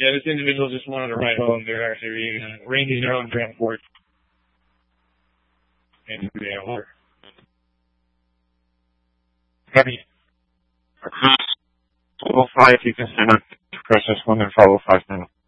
Yeah, this individual just wanted to ride home. They're actually arranging their own transport. And they have work. Copy. 1205, you can send out press S1 and follow 5 now.